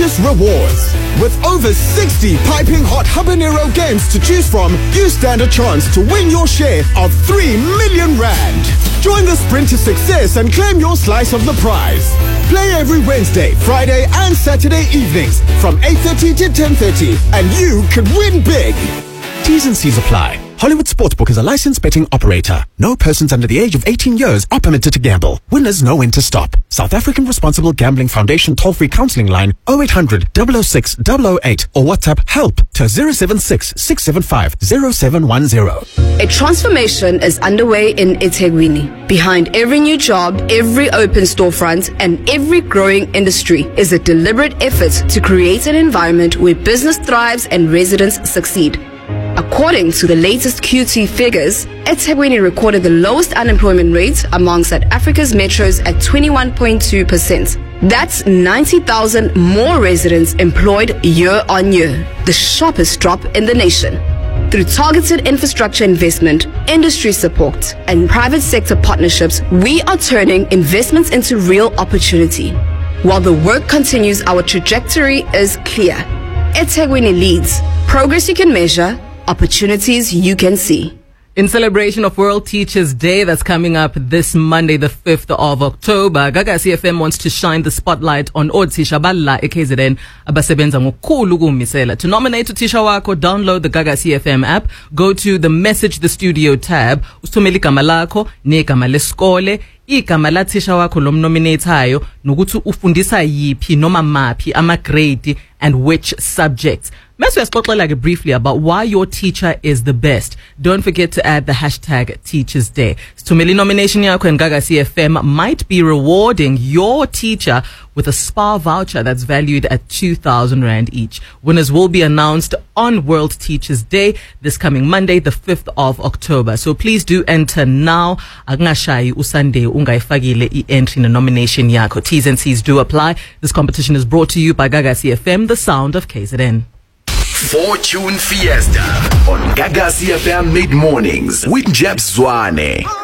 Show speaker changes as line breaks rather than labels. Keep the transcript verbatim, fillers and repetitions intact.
delicious rewards. With over sixty piping hot habanero games to choose from, you stand a chance to win your share of three million rand. Join the sprint to success and claim your slice of the prize. Play every Wednesday, Friday and Saturday evenings from eight thirty to ten thirty and you could win big.
T's and C's apply. Hollywood Sportsbook is a licensed betting operator. No persons under the age of eighteen years are permitted to gamble. Winners know when to stop. South African Responsible Gambling Foundation toll-free counseling line oh eight hundred, double oh six, double oh eight or WhatsApp HELP to zero seven six, six seven five, zero seven one zero.
A transformation is underway in eThekwini. Behind every new job, every open storefront, and every growing industry is a deliberate effort to create an environment where business thrives and residents succeed. According to the latest Q T figures, eThekwini recorded the lowest unemployment rate among South Africa's metros at twenty-one point two percent. That's ninety thousand more residents employed year on year, the sharpest drop in the nation. Through targeted infrastructure investment, industry support, and private sector partnerships, we are turning investments into real opportunity. While the work continues, our trajectory is clear. eThekwini leads. Progress you can measure, opportunities you can see.
In celebration of World Teachers Day that's coming up this Monday, the fifth of October, Gagasi F M wants to shine the spotlight on othisha bala e-K Z N abasebenza ngokukhulu ukumisela. To nominate uthisha wako, download the Gagasi F M app, go to the Message the Studio tab, usithumele igama lakho negama lesikole, igama lathisha wakho lomnominatayo, nokuthi ufundisa yiphi noma maphi ama grade and which subjects. Let's just talk like briefly about why your teacher is the best. Don't forget to add the hashtag Teachers Day. Stumeli nomination yako and Gagasi F M might be rewarding your teacher with a SPAR voucher that's valued at two thousand rand each. Winners will be announced on World Teachers Day this coming Monday, the fifth of October. So please do enter now. Agngashayi usande ungaifagile i-entry na nomination yako. T's and C's do apply. This competition is brought to you by Gagasi F M, the sound of K Z N.
Fortune Fiesta on Gagasi F M mid-mornings with Jeb Zwane.